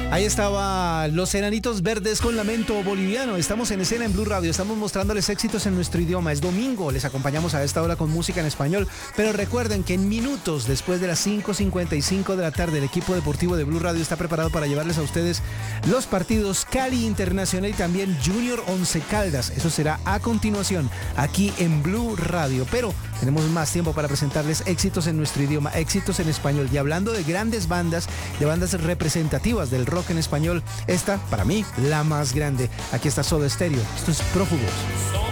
Ahí estaba Los Enanitos Verdes con Lamento Boliviano. Estamos en escena en Blue Radio, estamos mostrándoles éxitos en nuestro idioma. Es domingo, les acompañamos a esta hora con música en español. Pero recuerden que en minutos después de las 5:55 de la tarde, el equipo deportivo de Blue Radio está preparado para llevarles a ustedes los partidos Cali Internacional y también Junior Once Caldas. Eso será a continuación aquí en Blue Radio. Pero tenemos más tiempo para presentarles éxitos en nuestro idioma, éxitos en español. Y hablando de grandes bandas, de bandas representativas del rock en español, esta, para mí, la más grande. Aquí está Soda Stereo. Esto es Prófugos.